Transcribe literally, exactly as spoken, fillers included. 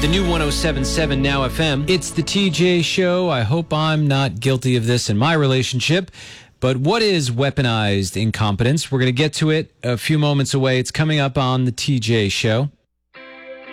the new one oh seven point seven Now F M. It's the T J Show. I hope I'm not guilty of this in my relationship. But what is weaponized incompetence? We're going to get to it a few moments away. It's coming up on the T J Show.